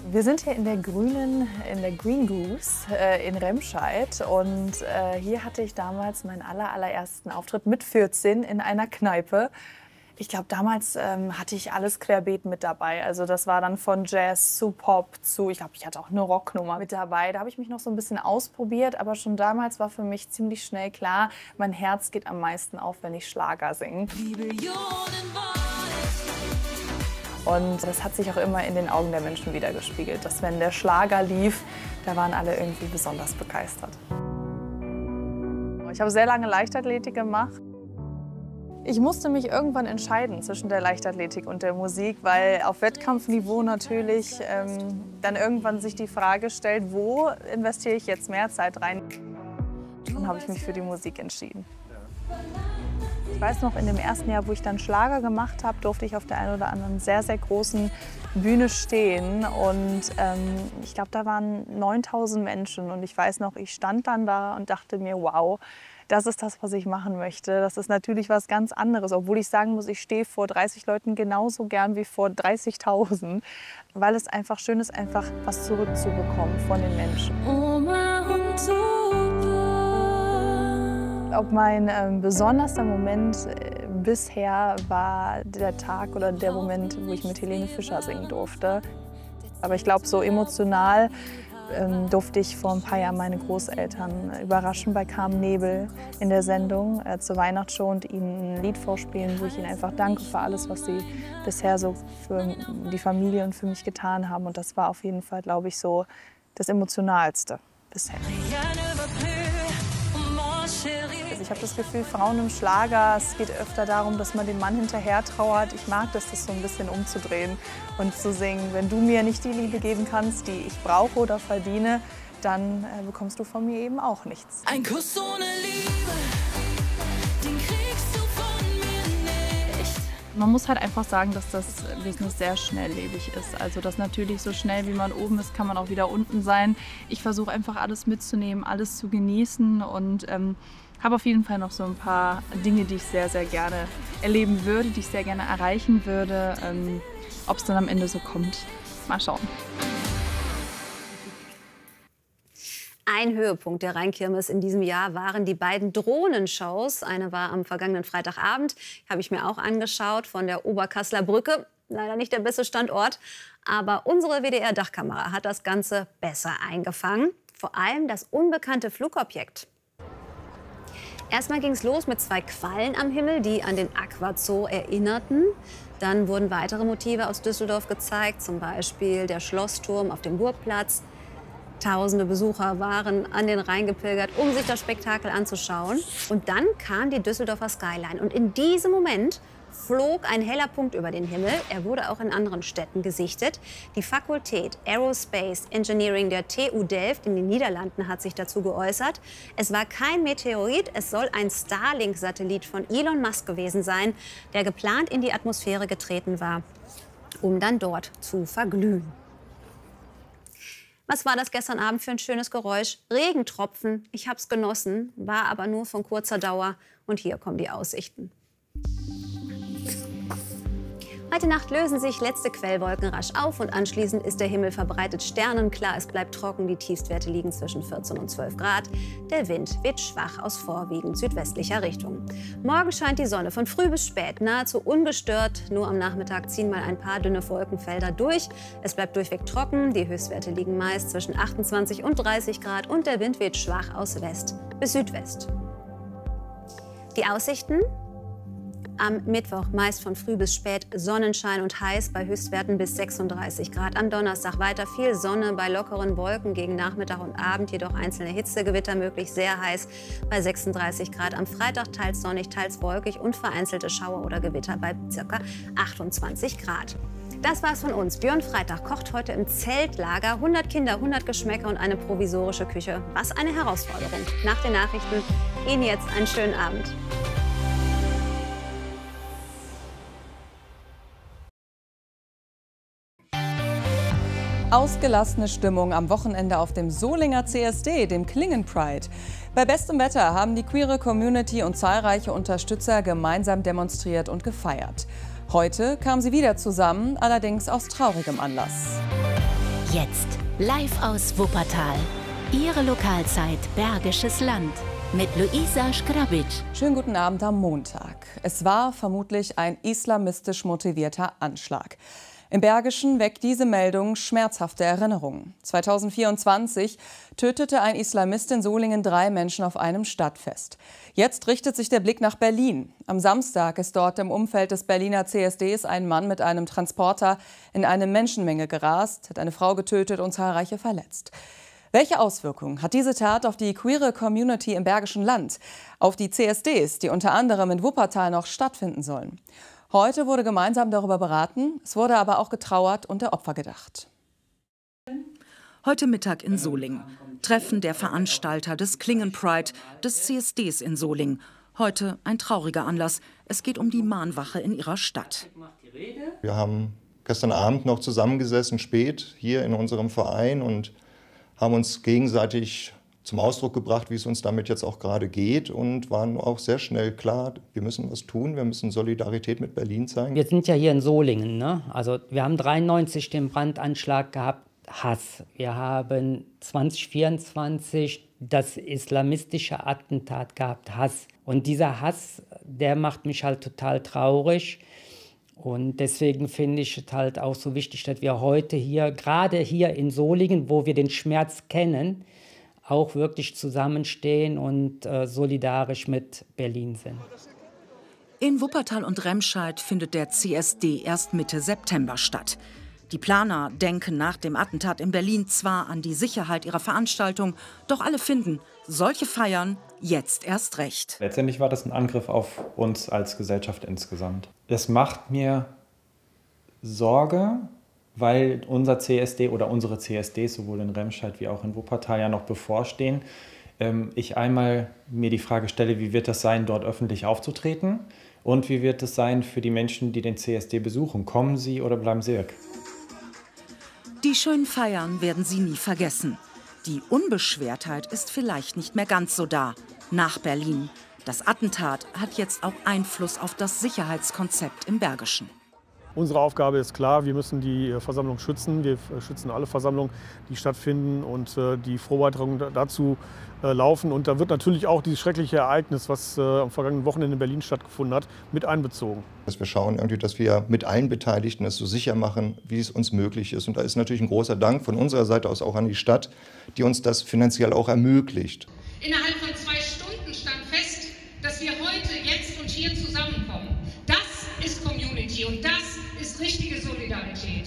Wir sind hier in der Green Goose in Remscheid und hier hatte ich damals meinen allerersten Auftritt mit 14 in einer Kneipe. Ich glaube, damals hatte ich alles querbeet mit dabei. Also das war dann von Jazz zu Pop zu, ich glaube, ich hatte auch eine Rocknummer mit dabei. Da habe ich mich noch so ein bisschen ausprobiert, aber schon damals war für mich ziemlich schnell klar, mein Herz geht am meisten auf, wenn ich Schlager singe. Und das hat sich auch immer in den Augen der Menschen widergespiegelt, dass wenn der Schlager lief, da waren alle irgendwie besonders begeistert. Ich habe sehr lange Leichtathletik gemacht. Ich musste mich irgendwann entscheiden zwischen der Leichtathletik und der Musik, weil auf Wettkampfniveau natürlich dann irgendwann sich die Frage stellt, wo investiere ich jetzt mehr Zeit rein? Dann habe ich mich für die Musik entschieden. Ich weiß noch, in dem ersten Jahr, wo ich dann Schlager gemacht habe, durfte ich auf der einen oder anderen sehr großen Bühne stehen. Und ich glaube, da waren 9000 Menschen. Und ich weiß noch, ich stand dann da und dachte mir, wow, das ist das, was ich machen möchte. Das ist natürlich was ganz anderes. Obwohl ich sagen muss, ich stehe vor 30 Leuten genauso gern wie vor 30.000. Weil es einfach schön ist, einfach was zurückzubekommen von den Menschen. Ob mein besonderster Moment bisher war der Tag oder der Moment, wo ich mit Helene Fischer singen durfte. Aber ich glaube, so emotional durfte ich vor ein paar Jahren meine Großeltern überraschen bei Carmen Nebel in der Sendung zur Weihnachtsshow und ihnen ein Lied vorspielen, wo ich ihnen einfach danke für alles, was sie bisher so für die Familie und für mich getan haben. Und das war auf jeden Fall, glaube ich, so das Emotionalste bisher. Also ich habe das Gefühl, Frauen im Schlager, es geht öfter darum, dass man dem Mann hinterher trauert. Ich mag das so ein bisschen umzudrehen und zu singen, wenn du mir nicht die Liebe geben kannst, die ich brauche oder verdiene, dann bekommst du von mir eben auch nichts. Ein Kuss ohne Liebe, den kriegst du von mir nicht. Man muss halt einfach sagen, dass das Business sehr schnelllebig ist. Also dass natürlich so schnell wie man oben ist, kann man auch wieder unten sein. Ich versuche einfach alles mitzunehmen, alles zu genießen und habe auf jeden Fall noch so ein paar Dinge, die ich sehr gerne erleben würde, die ich sehr gerne erreichen würde. Ob es dann am Ende so kommt, mal schauen. Ein Höhepunkt der Rheinkirmes in diesem Jahr waren die beiden Drohnenshows. Eine war am vergangenen Freitagabend, habe ich mir auch angeschaut, von der Oberkasseler Brücke. Leider nicht der beste Standort, aber unsere WDR-Dachkamera hat das Ganze besser eingefangen. Vor allem das unbekannte Flugobjekt. Erstmal ging es los mit 2 Quallen am Himmel, die an den Aquazoo erinnerten. Dann wurden weitere Motive aus Düsseldorf gezeigt, zum Beispiel der Schlossturm auf dem Burgplatz. Tausende Besucher waren an den Rhein gepilgert, um sich das Spektakel anzuschauen. Und dann kam die Düsseldorfer Skyline. Und in diesem Moment flog ein heller Punkt über den Himmel. Er wurde auch in anderen Städten gesichtet. Die Fakultät Aerospace Engineering der TU Delft in den Niederlanden hat sich dazu geäußert. Es war kein Meteorit, es soll ein Starlink-Satellit von Elon Musk gewesen sein, der geplant in die Atmosphäre getreten war, um dann dort zu verglühen. Was war das gestern Abend für ein schönes Geräusch? Regentropfen. Ich habe es genossen, war aber nur von kurzer Dauer. Und hier kommen die Aussichten. Heute Nacht lösen sich letzte Quellwolken rasch auf und anschließend ist der Himmel verbreitet sternenklar. Es bleibt trocken, die Tiefstwerte liegen zwischen 14 und 12 Grad. Der Wind weht schwach aus vorwiegend südwestlicher Richtung. Morgen scheint die Sonne von früh bis spät nahezu ungestört. Nur am Nachmittag ziehen mal ein paar dünne Wolkenfelder durch. Es bleibt durchweg trocken, die Höchstwerte liegen meist zwischen 28 und 30 Grad und der Wind weht schwach aus West bis Südwest. Die Aussichten? Am Mittwoch meist von früh bis spät Sonnenschein und heiß bei Höchstwerten bis 36 Grad. Am Donnerstag weiter viel Sonne bei lockeren Wolken gegen Nachmittag und Abend, jedoch einzelne Hitzegewitter möglich, sehr heiß bei 36 Grad. Am Freitag teils sonnig, teils wolkig und vereinzelte Schauer oder Gewitter bei ca. 28 Grad. Das war's von uns. Björn Freitag kocht heute im Zeltlager. 100 Kinder, 100 Geschmäcker und eine provisorische Küche. Was eine Herausforderung. Nach den Nachrichten Ihnen jetzt einen schönen Abend. Ausgelassene Stimmung am Wochenende auf dem Solinger CSD, dem Klingen Pride. Bei bestem Wetter haben die queere Community und zahlreiche Unterstützer gemeinsam demonstriert und gefeiert. Heute kamen sie wieder zusammen, allerdings aus traurigem Anlass. Jetzt live aus Wuppertal. Ihre Lokalzeit Bergisches Land mit Luisa Škrabic. Schönen guten Abend am Montag. Es war vermutlich ein islamistisch motivierter Anschlag. Im Bergischen weckt diese Meldung schmerzhafte Erinnerungen. 2024 tötete ein Islamist in Solingen 3 Menschen auf einem Stadtfest. Jetzt richtet sich der Blick nach Berlin. Am Samstag ist dort im Umfeld des Berliner CSDs ein Mann mit einem Transporter in eine Menschenmenge gerast, hat eine Frau getötet und zahlreiche verletzt. Welche Auswirkungen hat diese Tat auf die queere Community im Bergischen Land, auf die CSDs, die unter anderem in Wuppertal noch stattfinden sollen? Heute wurde gemeinsam darüber beraten, es wurde aber auch getrauert und der Opfer gedacht. Heute Mittag in Solingen. Treffen der Veranstalter des Klingen Pride, des CSDs in Solingen. Heute ein trauriger Anlass. Es geht um die Mahnwache in ihrer Stadt. Wir haben gestern Abend noch zusammengesessen, spät, hier in unserem Verein und haben uns gegenseitig zum Ausdruck gebracht, wie es uns damit jetzt auch gerade geht und waren auch sehr schnell klar, wir müssen was tun, wir müssen Solidarität mit Berlin zeigen. Wir sind ja hier in Solingen, ne? Also wir haben 1993 den Brandanschlag gehabt, Hass. Wir haben 2024 das islamistische Attentat gehabt, Hass. Und dieser Hass, der macht mich halt total traurig. Und deswegen finde ich es halt auch so wichtig, dass wir heute hier, gerade hier in Solingen, wo wir den Schmerz kennen, auch wirklich zusammenstehen und solidarisch mit Berlin sind. In Wuppertal und Remscheid findet der CSD erst Mitte September statt. Die Planer denken nach dem Attentat in Berlin zwar an die Sicherheit ihrer Veranstaltung, doch alle finden, solche Feiern jetzt erst recht. Letztendlich war das ein Angriff auf uns als Gesellschaft insgesamt. Es macht mir Sorge, weil unser CSD oder unsere CSDs sowohl in Remscheid wie auch in Wuppertal ja noch bevorstehen. Ich einmal mir die Frage stelle, wie wird das sein, dort öffentlich aufzutreten? Und wie wird es sein für die Menschen, die den CSD besuchen? Kommen sie oder bleiben sie weg? Die schönen Feiern werden sie nie vergessen. Die Unbeschwertheit ist vielleicht nicht mehr ganz so da. Nach Berlin. Das Attentat hat jetzt auch Einfluss auf das Sicherheitskonzept im Bergischen. Unsere Aufgabe ist klar, wir müssen die Versammlung schützen. Wir schützen alle Versammlungen, die stattfinden und die Vorbereitungen dazu laufen. Und da wird natürlich auch dieses schreckliche Ereignis, was am vergangenen Wochenende in Berlin stattgefunden hat, mit einbezogen. Wir schauen irgendwie, dass wir mit allen Beteiligten es so sicher machen, wie es uns möglich ist. Und da ist natürlich ein großer Dank von unserer Seite aus auch an die Stadt, die uns das finanziell auch ermöglicht. Innerhalb von 2 Stunden stand fest, dass wir heute, jetzt und hier zusammenkommen. Das ist Community und das ist richtige Solidarität.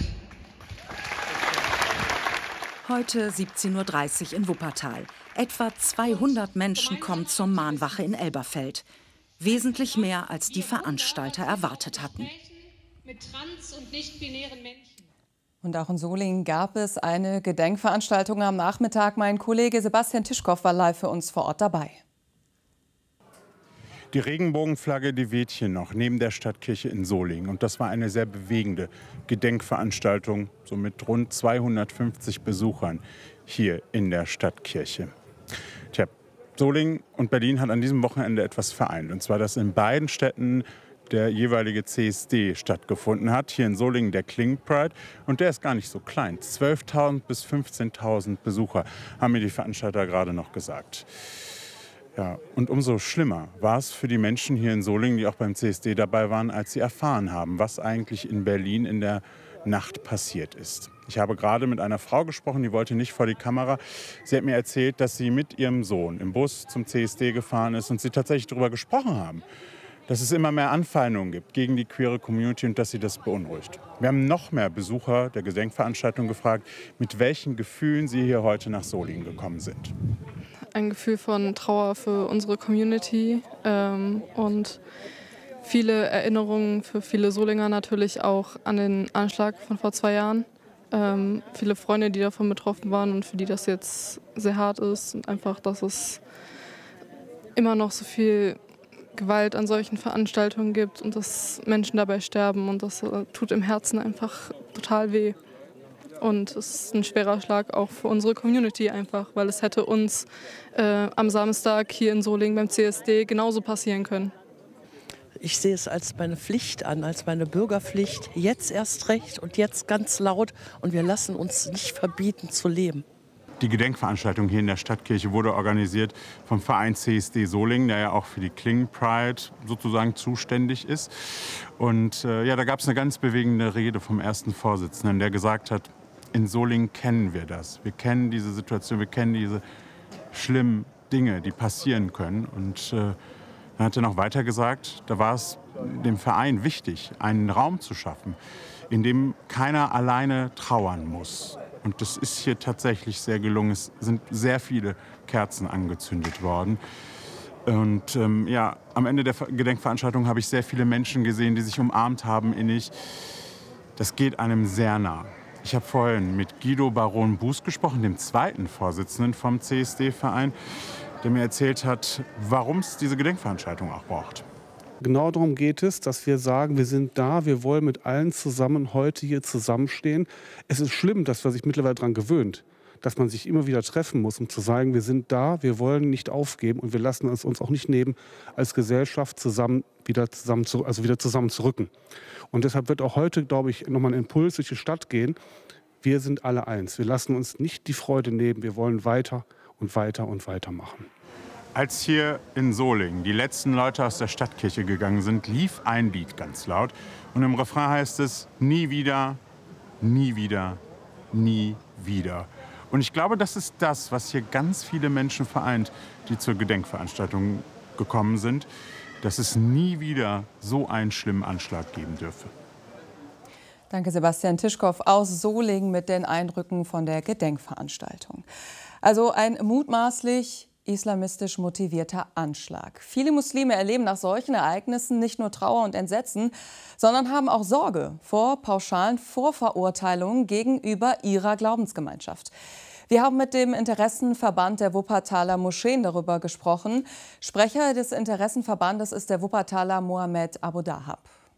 Heute 17:30 Uhr in Wuppertal. Etwa 200 Menschen kommen zur Mahnwache in Elberfeld. Wesentlich mehr, als die Veranstalter erwartet hatten. Mit trans- und nicht-binären Menschen. Und auch in Solingen gab es eine Gedenkveranstaltung am Nachmittag. Mein Kollege Sebastian Tischkow war live für uns vor Ort dabei. Die Regenbogenflagge, die weht hier noch neben der Stadtkirche in Solingen. Und das war eine sehr bewegende Gedenkveranstaltung, so mit rund 250 Besuchern hier in der Stadtkirche. Tja, Solingen und Berlin hat an diesem Wochenende etwas vereint. Und zwar, dass in beiden Städten der jeweilige CSD stattgefunden hat. Hier in Solingen der Klingen Pride. Und der ist gar nicht so klein. 12.000 bis 15.000 Besucher, haben mir die Veranstalter gerade noch gesagt. Ja, und umso schlimmer war es für die Menschen hier in Solingen, die auch beim CSD dabei waren, als sie erfahren haben, was eigentlich in Berlin in der Nacht passiert ist. Ich habe gerade mit einer Frau gesprochen, die wollte nicht vor die Kamera. Sie hat mir erzählt, dass sie mit ihrem Sohn im Bus zum CSD gefahren ist und sie tatsächlich darüber gesprochen haben, dass es immer mehr Anfeindungen gibt gegen die queere Community und dass sie das beunruhigt. Wir haben noch mehr Besucher der Gedenkveranstaltung gefragt, mit welchen Gefühlen sie hier heute nach Solingen gekommen sind. Ein Gefühl von Trauer für unsere Community und viele Erinnerungen für viele Solinger natürlich auch an den Anschlag von vor 2 Jahren. Viele Freunde, die davon betroffen waren und für die das jetzt sehr hart ist. Und einfach, dass es immer noch so viel Gewalt an solchen Veranstaltungen gibt und dass Menschen dabei sterben. Und das tut im Herzen einfach total weh. Und es ist ein schwerer Schlag auch für unsere Community einfach, weil es hätte uns am Samstag hier in Solingen beim CSD genauso passieren können. Ich sehe es als meine Pflicht an, als meine Bürgerpflicht. Jetzt erst recht und jetzt ganz laut. Und wir lassen uns nicht verbieten zu leben. Die Gedenkveranstaltung hier in der Stadtkirche wurde organisiert vom Verein CSD Solingen, der ja auch für die Klingen Pride sozusagen zuständig ist. Und ja, da gab es eine ganz bewegende Rede vom ersten Vorsitzenden, der gesagt hat, in Solingen kennen wir das. Wir kennen diese Situation, wir kennen diese schlimmen Dinge, die passieren können. Und dann hat er noch weiter gesagt, da war es dem Verein wichtig, einen Raum zu schaffen, in dem keiner alleine trauern muss. Und das ist hier tatsächlich sehr gelungen. Es sind sehr viele Kerzen angezündet worden. Und ja, am Ende der Gedenkveranstaltung habe ich sehr viele Menschen gesehen, die sich umarmt haben innig. Das geht einem sehr nah. Ich habe vorhin mit Guido Baron Buß gesprochen, dem zweiten Vorsitzenden vom CSD-Verein, der mir erzählt hat, warum es diese Gedenkveranstaltung auch braucht. Genau darum geht es, dass wir sagen, wir sind da, wir wollen mit allen zusammen heute hier zusammenstehen. Es ist schlimm, dass man sich mittlerweile daran gewöhnt, dass man sich immer wieder treffen muss, um zu sagen, wir sind da, wir wollen nicht aufgeben und wir lassen es uns auch nicht nehmen, als Gesellschaft wieder zusammen zu rücken. Und deshalb wird auch heute, glaube ich, nochmal ein Impuls durch die Stadt gehen. Wir sind alle eins. Wir lassen uns nicht die Freude nehmen. Wir wollen weiter und weiter und weiter machen. Als hier in Solingen die letzten Leute aus der Stadtkirche gegangen sind, lief ein Lied ganz laut. Und im Refrain heißt es, nie wieder, nie wieder, nie wieder. Und ich glaube, das ist das, was hier ganz viele Menschen vereint, die zur Gedenkveranstaltung gekommen sind, dass es nie wieder so einen schlimmen Anschlag geben dürfe. Danke, Sebastian Tischkow aus Solingen mit den Eindrücken von der Gedenkveranstaltung. Also ein mutmaßlich islamistisch motivierter Anschlag. Viele Muslime erleben nach solchen Ereignissen nicht nur Trauer und Entsetzen, sondern haben auch Sorge vor pauschalen Vorverurteilungen gegenüber ihrer Glaubensgemeinschaft. Wir haben mit dem Interessenverband der Wuppertaler Moscheen darüber gesprochen. Sprecher des Interessenverbandes ist der Wuppertaler Mohammed Abu Dahab.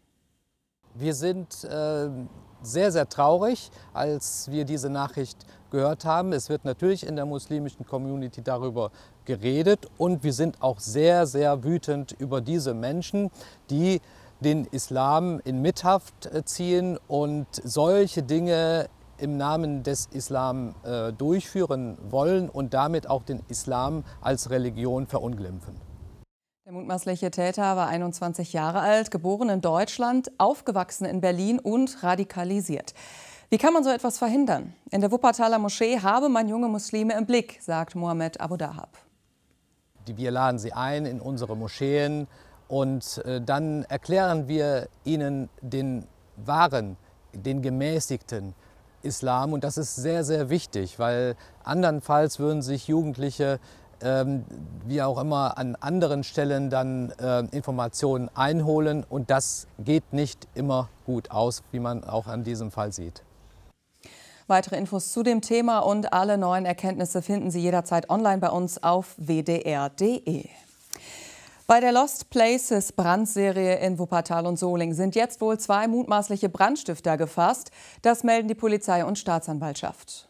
Wir sind sehr, sehr traurig, als wir diese Nachricht gehört haben. Es wird natürlich in der muslimischen Community darüber geredet und wir sind auch sehr, sehr wütend über diese Menschen, die den Islam in Mithaft ziehen und solche Dinge im Namen des Islam durchführen wollen und damit auch den Islam als Religion verunglimpfen. Der mutmaßliche Täter war 21 Jahre alt, geboren in Deutschland, aufgewachsen in Berlin und radikalisiert. Wie kann man so etwas verhindern? In der Wuppertaler Moschee habe man junge Muslime im Blick, sagt Mohammed Abu Dahab. Wir laden sie ein in unsere Moscheen und dann erklären wir ihnen den wahren, den gemäßigten Islam. Und das ist sehr, sehr wichtig, weil andernfalls würden sich Jugendliche wie auch immer an anderen Stellen dann Informationen einholen und das geht nicht immer gut aus, wie man auch an diesem Fall sieht. Weitere Infos zu dem Thema und alle neuen Erkenntnisse finden Sie jederzeit online bei uns auf wdr.de. Bei der Lost Places Brandserie in Wuppertal und Solingen sind jetzt wohl 2 mutmaßliche Brandstifter gefasst. Das melden die Polizei und Staatsanwaltschaft.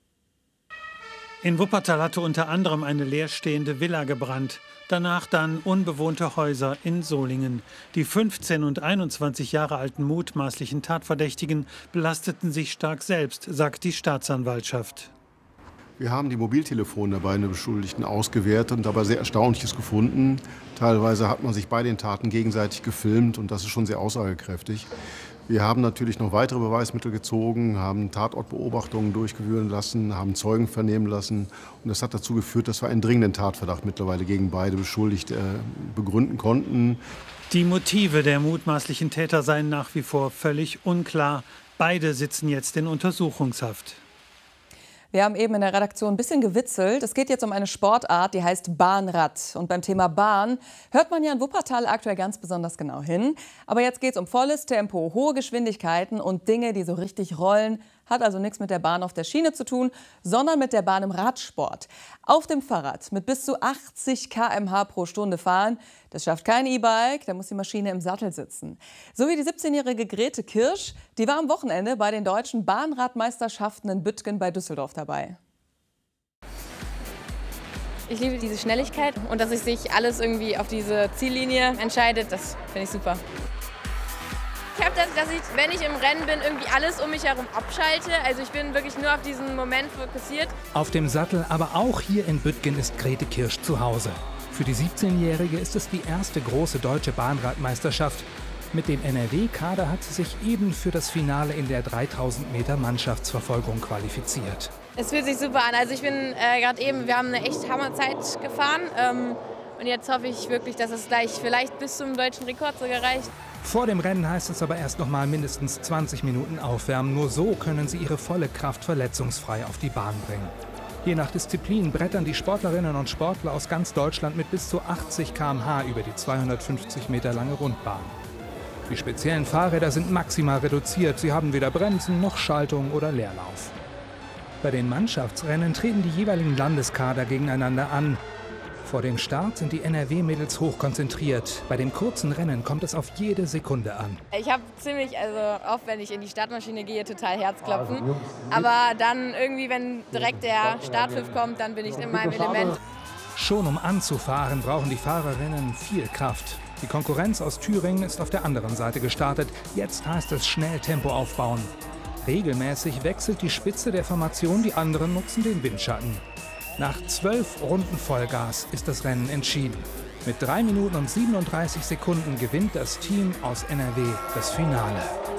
In Wuppertal hatte unter anderem eine leerstehende Villa gebrannt. Danach dann unbewohnte Häuser in Solingen. Die 15 und 21 Jahre alten mutmaßlichen Tatverdächtigen belasteten sich stark selbst, sagt die Staatsanwaltschaft. Wir haben die Mobiltelefone der beiden Beschuldigten ausgewertet und dabei sehr Erstaunliches gefunden. Teilweise hat man sich bei den Taten gegenseitig gefilmt und das ist schon sehr aussagekräftig. Wir haben natürlich noch weitere Beweismittel gezogen, haben Tatortbeobachtungen durchführen lassen, haben Zeugen vernehmen lassen. Und das hat dazu geführt, dass wir einen dringenden Tatverdacht mittlerweile gegen beide Beschuldigte begründen konnten. Die Motive der mutmaßlichen Täter seien nach wie vor völlig unklar. Beide sitzen jetzt in Untersuchungshaft. Wir haben eben in der Redaktion ein bisschen gewitzelt. Es geht jetzt um eine Sportart, die heißt Bahnrad. Und beim Thema Bahn hört man ja in Wuppertal aktuell ganz besonders genau hin. Aber jetzt geht es um volles Tempo, hohe Geschwindigkeiten und Dinge, die so richtig rollen. Hat also nichts mit der Bahn auf der Schiene zu tun, sondern mit der Bahn im Radsport. Auf dem Fahrrad mit bis zu 80 km/h pro Stunde fahren. Das schafft kein E-Bike, da muss die Maschine im Sattel sitzen. So wie die 17-jährige Grete Kirsch, die war am Wochenende bei den deutschen Bahnradmeisterschaften in Büttgen bei Düsseldorf dabei. Ich liebe diese Schnelligkeit und dass sich alles irgendwie auf diese Ziellinie entscheidet, das finde ich super. Ich habe das, dass ich, wenn ich im Rennen bin, irgendwie alles um mich herum abschalte. Also ich bin wirklich nur auf diesen Moment fokussiert. Auf dem Sattel, aber auch hier in Büttgen ist Grete Kirsch zu Hause. Für die 17-Jährige ist es die erste große deutsche Bahnradmeisterschaft. Mit dem NRW-Kader hat sie sich eben für das Finale in der 3000 Meter Mannschaftsverfolgung qualifiziert. Es fühlt sich super an. Also ich bin gerade eben, wir haben eine echt Hammerzeit gefahren. Und jetzt hoffe ich wirklich, dass es gleich vielleicht bis zum deutschen Rekord sogar reicht. Vor dem Rennen heißt es aber erst noch mal mindestens 20 Minuten aufwärmen. Nur so können sie ihre volle Kraft verletzungsfrei auf die Bahn bringen. Je nach Disziplin brettern die Sportlerinnen und Sportler aus ganz Deutschland mit bis zu 80 km/h über die 250 Meter lange Rundbahn. Die speziellen Fahrräder sind maximal reduziert. Sie haben weder Bremsen noch Schaltung oder Leerlauf. Bei den Mannschaftsrennen treten die jeweiligen Landeskader gegeneinander an. Vor dem Start sind die NRW-Mädels hochkonzentriert. Bei dem kurzen Rennen kommt es auf jede Sekunde an. Ich habe ziemlich, oft, wenn ich in die Startmaschine gehe, total Herzklopfen. Aber dann irgendwie, wenn direkt der Startpfiff kommt, dann bin ich in meinem Element. Schon um anzufahren, brauchen die Fahrerinnen viel Kraft. Die Konkurrenz aus Thüringen ist auf der anderen Seite gestartet. Jetzt heißt es schnell Tempo aufbauen. Regelmäßig wechselt die Spitze der Formation, die anderen nutzen den Windschatten. Nach 12 Runden Vollgas ist das Rennen entschieden. Mit 3 Minuten und 37 Sekunden gewinnt das Team aus NRW das Finale.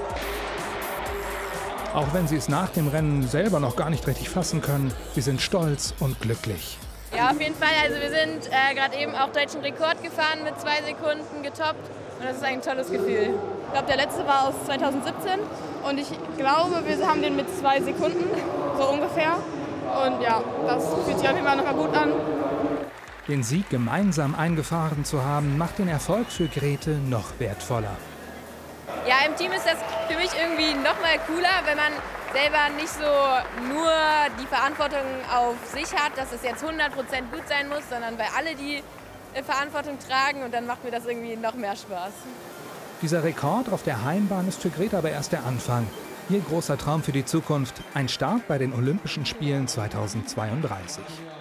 Auch wenn sie es nach dem Rennen selber noch gar nicht richtig fassen können, sie sind stolz und glücklich. Ja, auf jeden Fall. Also wir sind gerade eben auch deutschen Rekord gefahren, mit 2 Sekunden getoppt. Und das ist ein tolles Gefühl. Ich glaube, der letzte war aus 2017. Und ich glaube, wir haben den mit 2 Sekunden, so ungefähr. Und ja, das fühlt sich auf jeden Fall nochmal gut an. Den Sieg gemeinsam eingefahren zu haben, macht den Erfolg für Grete noch wertvoller. Ja, im Team ist das für mich irgendwie noch mal cooler, wenn man selber nicht so nur die Verantwortung auf sich hat, dass es jetzt 100% gut sein muss, sondern weil alle die Verantwortung tragen und dann macht mir das irgendwie noch mehr Spaß. Dieser Rekord auf der Heimbahn ist für Grete aber erst der Anfang. Ihr großer Traum für die Zukunft, ein Start bei den Olympischen Spielen 2032.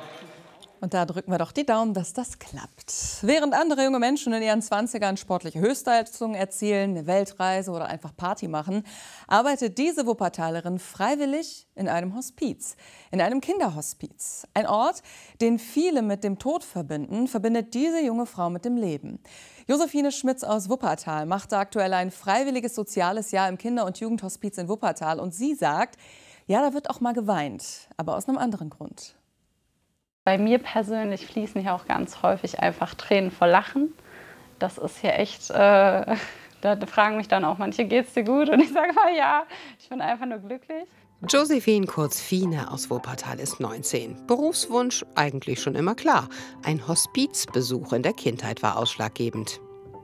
Und da drücken wir doch die Daumen, dass das klappt. Während andere junge Menschen in ihren 20ern sportliche Höchstleistungen erzielen, eine Weltreise oder einfach Party machen, arbeitet diese Wuppertalerin freiwillig in einem Hospiz, in einem Kinderhospiz. Ein Ort, den viele mit dem Tod verbinden, verbindet diese junge Frau mit dem Leben. Josephine Schmitz aus Wuppertal machte aktuell ein freiwilliges soziales Jahr im Kinder- und Jugendhospiz in Wuppertal. Und sie sagt, ja, da wird auch mal geweint, aber aus einem anderen Grund. Bei mir persönlich fließen hier auch ganz häufig einfach Tränen vor Lachen. Das ist hier echt, da fragen mich dann auch manche, geht's dir gut? Und ich sage mal ja, ich bin einfach nur glücklich. Josephine, kurz Fine aus Wuppertal, ist 19. Berufswunsch eigentlich schon immer klar. Ein Hospizbesuch in der Kindheit war ausschlaggebend.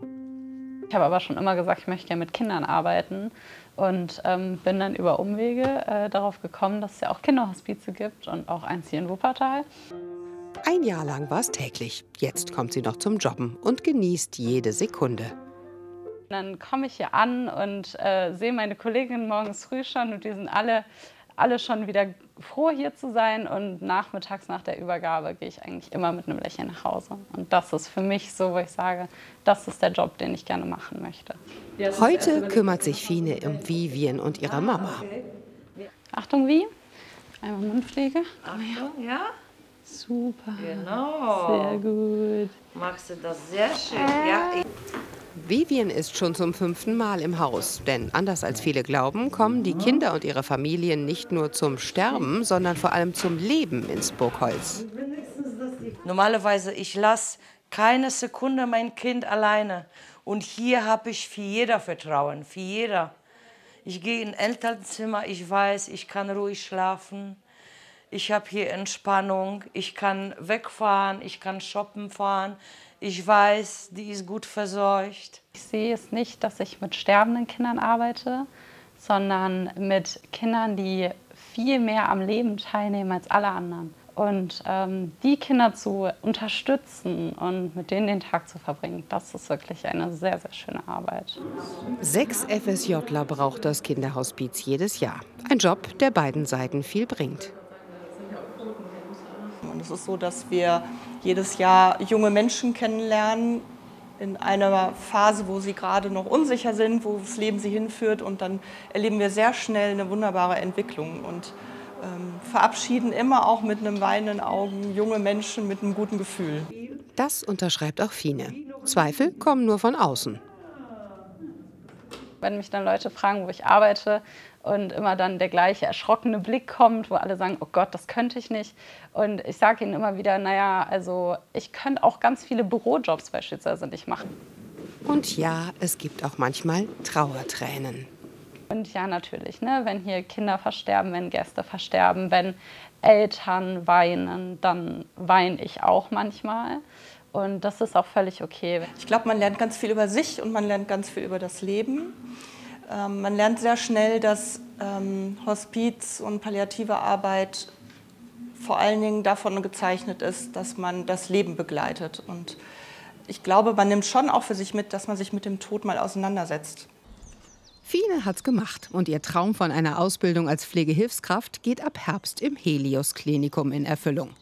Ich habe aber schon immer gesagt, ich möchte ja mit Kindern arbeiten und bin dann über Umwege darauf gekommen, dass es ja auch Kinderhospize gibt und auch eins hier in Wuppertal. Ein Jahr lang war es täglich. Jetzt kommt sie noch zum Jobben und genießt jede Sekunde. Dann komme ich hier an und sehe meine Kolleginnen morgens früh schon und die sind alle schon wieder froh, hier zu sein. Und nachmittags nach der Übergabe gehe ich eigentlich immer mit einem Lächeln nach Hause. Und das ist für mich so, wo ich sage, das ist der Job, den ich gerne machen möchte. Heute kümmert sich Fine um Vivian und ihre Mama. Achtung, wie? Einmal Mundpflege. Achtung, ja? Super. Genau. Sehr gut. Machst du das sehr schön, ja? Vivian ist schon zum 5. Mal im Haus. Denn anders als viele glauben, kommen die Kinder und ihre Familien nicht nur zum Sterben, sondern vor allem zum Leben ins Burgholz. Normalerweise, ich lasse keine Sekunde mein Kind alleine. Und hier habe ich für jeder Vertrauen, für jeder. Ich gehe in Elternzimmer, ich weiß, ich kann ruhig schlafen. Ich habe hier Entspannung, ich kann wegfahren, ich kann shoppen fahren. Ich weiß, die ist gut versorgt. Ich sehe es nicht, dass ich mit sterbenden Kindern arbeite, sondern mit Kindern, die viel mehr am Leben teilnehmen als alle anderen. Und die Kinder zu unterstützen und mit denen den Tag zu verbringen, das ist wirklich eine sehr, sehr schöne Arbeit. 6 FSJler braucht das Kinderhospiz jedes Jahr. Ein Job, der beiden Seiten viel bringt. Es ist so, dass wir jedes Jahr junge Menschen kennenlernen, in einer Phase, wo sie gerade noch unsicher sind, wo das Leben sie hinführt. Und dann erleben wir sehr schnell eine wunderbare Entwicklung und verabschieden immer auch mit einem weinenden Augen junge Menschen mit einem guten Gefühl. Das unterschreibt auch Fine. Zweifel kommen nur von außen. Wenn mich dann Leute fragen, wo ich arbeite und immer dann der gleiche erschrockene Blick kommt, wo alle sagen, oh Gott, das könnte ich nicht. Und ich sage ihnen immer wieder, naja, also ich könnte auch ganz viele Bürojobs beispielsweise nicht machen. Und ja, es gibt auch manchmal Trauertränen. Und ja, natürlich, ne, wenn hier Kinder versterben, wenn Gäste versterben, wenn Eltern weinen, dann weine ich auch manchmal. Und das ist auch völlig okay. Ich glaube, man lernt ganz viel über sich und man lernt ganz viel über das Leben. Man lernt sehr schnell, dass Hospiz und palliative Arbeit vor allen Dingen davon gezeichnet ist, dass man das Leben begleitet. Und ich glaube, man nimmt schon auch für sich mit, dass man sich mit dem Tod mal auseinandersetzt. Fine hat's gemacht und ihr Traum von einer Ausbildung als Pflegehilfskraft geht ab Herbst im Helios-Klinikum in Erfüllung.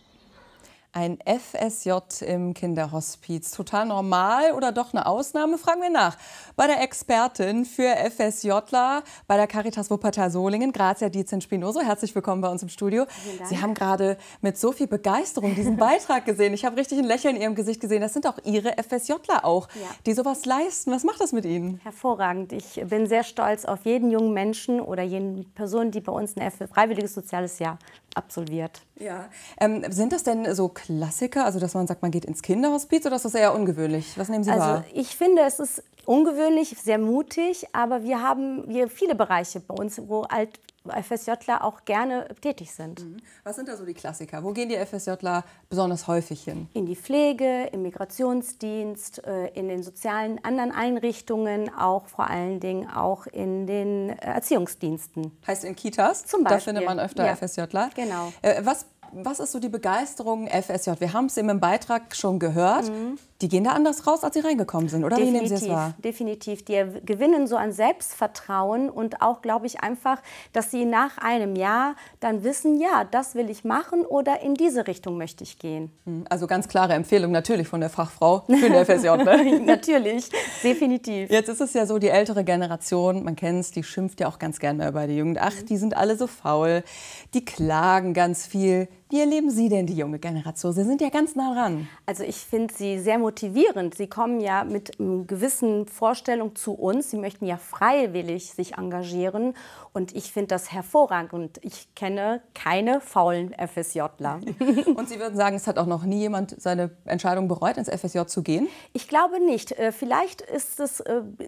Ein FSJ im Kinderhospiz. Total normal oder doch eine Ausnahme? Fragen wir nach. Bei der Expertin für FSJler bei der Caritas Wuppertal Solingen, Grazia Dietzen-Spinoso. Herzlich willkommen bei uns im Studio. Sie haben gerade mit so viel Begeisterung diesen Beitrag gesehen. Ich habe richtig ein Lächeln in Ihrem Gesicht gesehen. Das sind auch Ihre FSJler auch, die sowas leisten. Was macht das mit Ihnen? Hervorragend. Ich bin sehr stolz auf jeden jungen Menschen oder jede Person, die bei uns ein freiwilliges soziales Jahr absolviert. Ja. Sind das denn so Klassiker, also dass man sagt, man geht ins Kinderhospiz, oder ist das eher ungewöhnlich? Was nehmen Sie wahr? Also ich finde, es ist ungewöhnlich, sehr mutig, aber wir haben viele Bereiche bei uns, wo FSJler auch gerne tätig sind. Was sind da so die Klassiker? Wo gehen die FSJler besonders häufig hin? In die Pflege, im Migrationsdienst, in den sozialen anderen Einrichtungen, auch vor allen Dingen auch in den Erziehungsdiensten. Heißt in Kitas? Zum Beispiel. Da findet man öfter FSJler. Genau. Was ist so die Begeisterung FSJ? Wir haben es eben im Beitrag schon gehört. Die gehen da anders raus, als sie reingekommen sind, oder? Wie nehmen Sie es wahr? Definitiv. Die gewinnen so an Selbstvertrauen und auch, glaube ich, einfach, dass sie nach einem Jahr dann wissen, ja, das will ich machen oder in diese Richtung möchte ich gehen. Also ganz klare Empfehlung natürlich von der Fachfrau für den FSJ. Ne? Natürlich, definitiv. Jetzt ist es ja so, die ältere Generation, man kennt es, die schimpft ja auch ganz gerne über die Jugend. Ach, die sind alle so faul, die klagen ganz viel. Wie erleben Sie denn die junge Generation? Sie sind ja ganz nah dran. Also ich finde sie sehr motivierend. Sie kommen ja mit einer gewissen Vorstellung zu uns. Sie möchten ja freiwillig sich engagieren. Und ich finde das hervorragend. Und ich kenne keine faulen FSJler. Und Sie würden sagen, es hat auch noch nie jemand seine Entscheidung bereut, ins FSJ zu gehen? Ich glaube nicht. Vielleicht ist es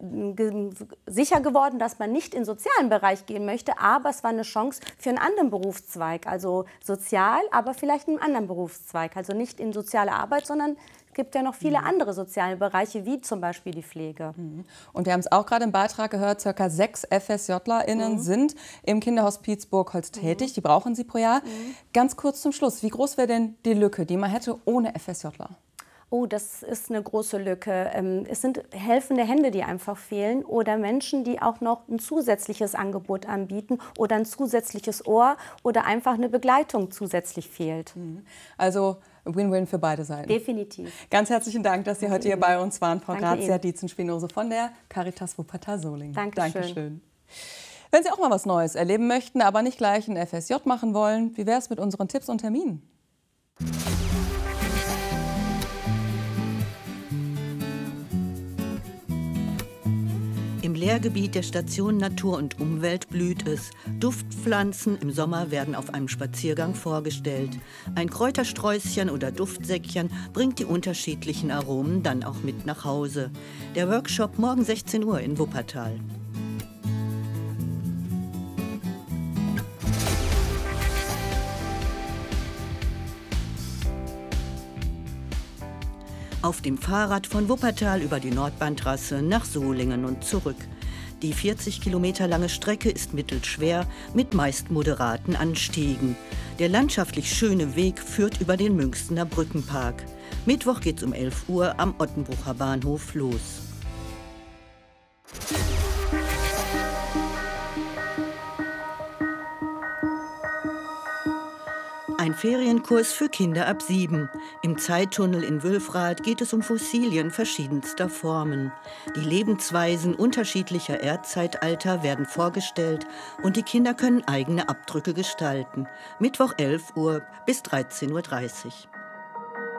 sicher geworden, dass man nicht in den sozialen Bereich gehen möchte. Aber es war eine Chance für einen anderen Berufszweig. Also sozial, aber vielleicht in einem anderen Berufszweig. Also nicht in soziale Arbeit, sondern es gibt ja noch viele andere soziale Bereiche, wie zum Beispiel die Pflege. Und wir haben es auch gerade im Beitrag gehört, ca. 6 FSJlerInnen sind im Kinderhospiz Burgholz tätig. Die brauchen Sie pro Jahr. Ganz kurz zum Schluss, wie groß wäre denn die Lücke, die man hätte ohne FSJler? Oh, das ist eine große Lücke. Es sind helfende Hände, die einfach fehlen oder Menschen, die auch noch ein zusätzliches Angebot anbieten oder ein zusätzliches Ohr oder einfach eine Begleitung zusätzlich fehlt. Also Win-Win für beide Seiten. Definitiv. Ganz herzlichen Dank, dass Sie heute hier bei uns waren, Frau Danke Grazia Ihnen. Dietzen-Spinoso von der Caritas Wuppertal Solingen. Dankeschön. Wenn Sie auch mal was Neues erleben möchten, aber nicht gleich ein FSJ machen wollen, wie wäre es mit unseren Tipps und Terminen? Im Lehrgebiet der Station Natur und Umwelt blüht es. Duftpflanzen im Sommer werden auf einem Spaziergang vorgestellt. Ein Kräutersträußchen oder Duftsäckchen bringt die unterschiedlichen Aromen dann auch mit nach Hause. Der Workshop morgen 16 Uhr in Wuppertal. Auf dem Fahrrad von Wuppertal über die Nordbahntrasse nach Solingen und zurück. Die 40 Kilometer lange Strecke ist mittelschwer mit meist moderaten Anstiegen. Der landschaftlich schöne Weg führt über den Münchstener Brückenpark. Mittwoch geht's um 11 Uhr am Ottenbrucher Bahnhof los. Ein Ferienkurs für Kinder ab 7. Im Zeittunnel in Wülfrath geht es um Fossilien verschiedenster Formen. Die Lebensweisen unterschiedlicher Erdzeitalter werden vorgestellt und die Kinder können eigene Abdrücke gestalten. Mittwoch 11 Uhr bis 13:30 Uhr.